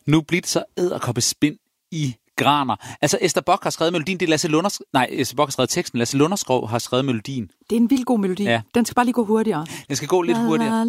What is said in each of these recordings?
Nu bliver det så edderkoppespind i graner. Altså, Ester Bock har skrevet melodien, det er Ester Bock har skrevet teksten, Lasse Lunderskov har skrevet melodien. Det er en vild god melodi. Ja. Den skal bare lige gå hurtigere. Den skal gå lidt hurtigere.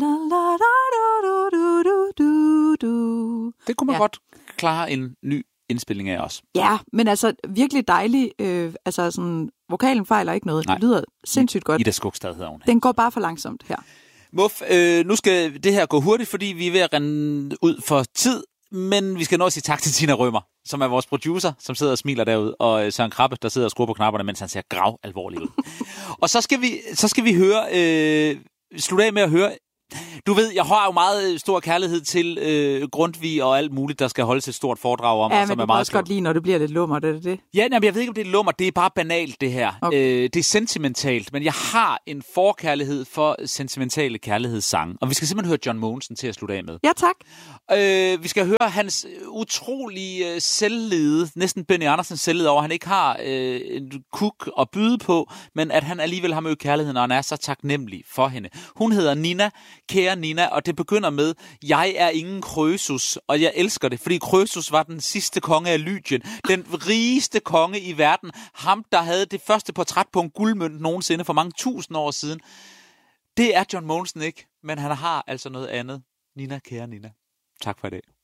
Det kunne man godt klare en ny indspilning af os. Ja, men altså virkelig dejlig. Altså sådan, vokalen fejler ikke noget. Nej. Det lyder sindssygt godt. Ida Skogstad hedder hun. Den går bare for langsomt her. Muff, nu skal det her gå hurtigt, fordi vi er ved at rende ud for tid. Men vi skal nå at sige tak til Tina Rømer, som er vores producer, som sidder og smiler derude, og Søren Krabbe, der sidder og skruer på knapperne, mens han ser grav alvorlig ud. Og så skal vi høre, slutte af med at høre. Du ved, jeg har jo meget stor kærlighed til Grundtvig og alt muligt, der skal holdes et stort foredrag om. Ja, som men er du meget også godt lide, når det bliver lidt lummer, det er det? Ja, men jeg ved ikke, om det er lummer. Det er bare banalt, det her. Okay. Det er sentimentalt, men jeg har en forkærlighed for sentimentale kærlighedssange. Og vi skal simpelthen høre John Mogensen til at slutte af med. Ja, tak. Vi skal høre hans utrolige selvlede, næsten Benny Andersens selvlede over, at han ikke har en kuk at byde på, men at han alligevel har mødt kærligheden, og han er så taknemmelig for hende. Hun hedder Nina, kære Nina, og det begynder med, jeg er ingen Krøsus, og jeg elsker det, fordi Krøsus var den sidste konge af Lydien, den rigeste konge i verden, ham der havde det første portræt på en guldmønt nogensinde for mange tusind år siden. Det er John Mogensen ikke, men han har altså noget andet. Nina, kære Nina. Tak for i dag.